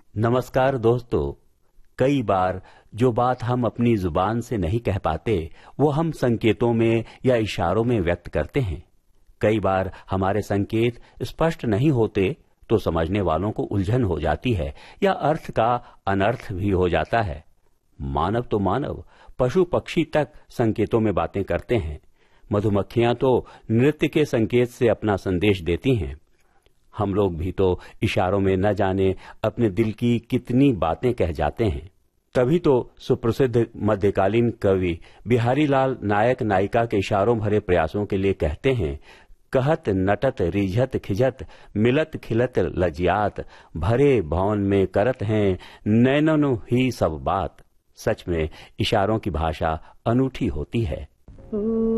नमस्कार दोस्तों। कई बार जो बात हम अपनी जुबान से नहीं कह पाते वो हम संकेतों में या इशारों में व्यक्त करते हैं। कई बार हमारे संकेत स्पष्ट नहीं होते तो समझने वालों को उलझन हो जाती है या अर्थ का अनर्थ भी हो जाता है। मानव तो मानव, पशु पक्षी तक संकेतों में बातें करते हैं। मधुमक्खियां तो नृत्य के संकेत से अपना संदेश देती हैं। हम लोग भी तो इशारों में न जाने अपने दिल की कितनी बातें कह जाते हैं। तभी तो सुप्रसिद्ध मध्यकालीन कवि बिहारी लाल नायक नायिका के इशारों भरे प्रयासों के लिए कहते हैं, कहत नटत रिझत खिजत मिलत खिलत लजियात भरे भवन में करत हैं नैननो ही सब बात। सच में इशारों की भाषा अनूठी होती है।